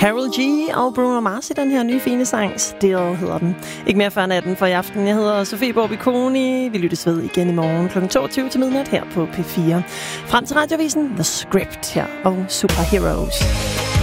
Karol G og Bruno Mars i den her nye fine sang. Still hedder den. Ikke mere før natten for i aften. Jeg hedder Sofie Borbiconi. Vi lyttes ved igen i morgen kl. 22 til midnat her på P4. Frem til radiovisen The Script her og Superheroes.